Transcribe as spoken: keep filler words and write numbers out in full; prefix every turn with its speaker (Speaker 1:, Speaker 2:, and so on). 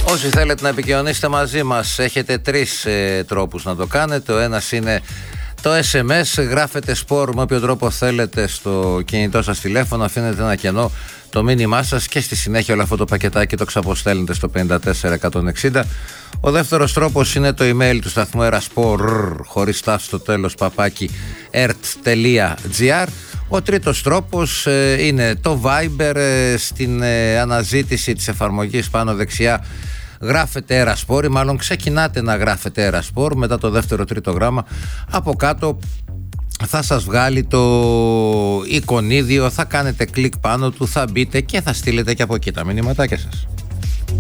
Speaker 1: Όσοι θέλετε να επικοινωνήσετε μαζί μας, έχετε τρεις ε, τρόπους να το κάνετε. Ο ένας είναι το ες εμ ες, γράφετε σπορ με όποιο τρόπο θέλετε στο κινητό σας τηλέφωνο, αφήνετε ένα κενό το μήνυμά σας και στη συνέχεια όλο αυτό το πακετάκι το ξαποστέλνετε στο πέντε τέσσερα εκατόν εξήντα. Ο δεύτερος τρόπος είναι το email του σταθμού eraspor, χωρίς τάφ στο τέλος, παπάκι ert.gr. Ο τρίτος τρόπος ε, είναι το Viber, ε, στην ε, αναζήτηση της εφαρμογής πάνω δεξιά γράφετε Eraspor ή μάλλον ξεκινάτε να γράφετε Eraspor, μετά το δεύτερο τρίτο γράμμα από κάτω θα σας βγάλει το εικονίδιο, θα κάνετε κλικ πάνω του, θα μπείτε και θα στείλετε και από εκεί τα μηνύματάκια σας.